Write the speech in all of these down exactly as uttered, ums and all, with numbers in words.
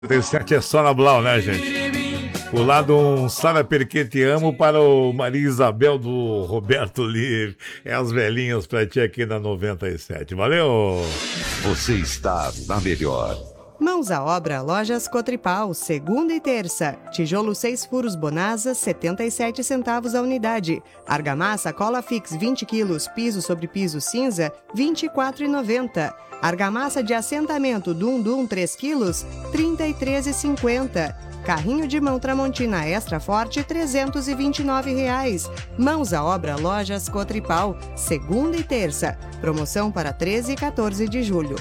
trinta e sete é só na Blau, né, gente? O lado um Sara Perque Te Amo para o Maria Isabel do Roberto Livre. É as velhinhas pra ti aqui na noventa e sete. Valeu! Você está na melhor. Mãos à obra, Lojas Cotripal, segunda e terça. Tijolo seis furos Bonasa, setenta e sete centavos a unidade. Argamassa Cola Fix vinte quilos, piso sobre piso cinza, vinte e quatro reais e noventa centavos. Argamassa de assentamento Dum Dum três quilos, trinta e três reais e cinquenta centavos. Carrinho de mão Tramontina Extra Forte, trezentos e vinte e nove reais. Mãos à obra, Lojas Cotripal, segunda e terça. Promoção para treze e quatorze de julho.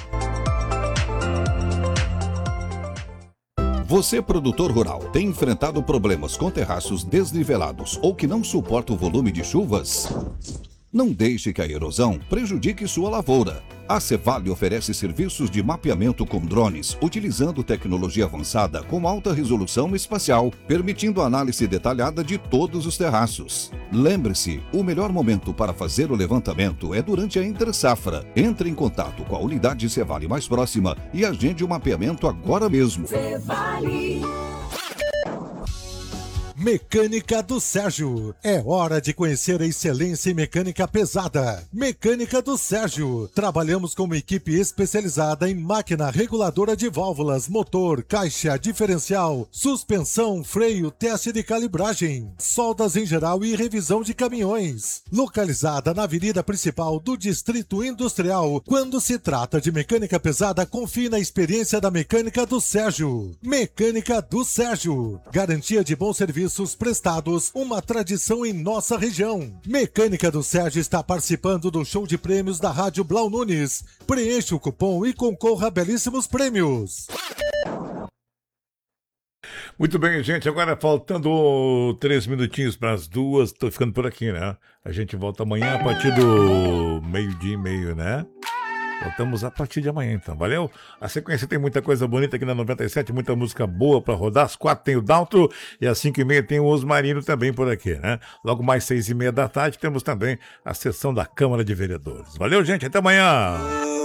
Você, produtor rural, tem enfrentado problemas com terraços desnivelados ou que não suporta o volume de chuvas? Não deixe que a erosão prejudique sua lavoura. A Cevale oferece serviços de mapeamento com drones, utilizando tecnologia avançada com alta resolução espacial, permitindo análise detalhada de todos os terraços. Lembre-se, o melhor momento para fazer o levantamento é durante a entre-safra. Entre em contato com a unidade Cevale mais próxima e agende o mapeamento agora mesmo. Cevale. Mecânica do Sérgio. É hora de conhecer a excelência em mecânica pesada. Mecânica do Sérgio. Trabalhamos com uma equipe especializada em máquina reguladora de válvulas, motor, caixa, diferencial, suspensão, freio, teste de calibragem, soldas em geral e revisão de caminhões. Localizada na avenida principal do Distrito Industrial. Quando se trata de mecânica pesada, confie na experiência da Mecânica do Sérgio. Mecânica do Sérgio. Garantia de bom serviço prestados, uma tradição em nossa região. Mecânica do Sérgio está participando do show de prêmios da Rádio Blau Nunes. Preencha o cupom e concorra a belíssimos prêmios. Muito bem, gente, agora faltando três minutinhos para as duas, tô ficando por aqui, né? A gente volta amanhã a partir do meio-dia e meio, né? Voltamos a partir de amanhã, então. Valeu? A sequência tem muita coisa bonita aqui na noventa e sete, muita música boa pra rodar. Às quatro tem o Daltro e às cinco e meia tem o Osmarino também por aqui, né? Logo mais seis e meia da tarde temos também a sessão da Câmara de Vereadores. Valeu, gente. Até amanhã!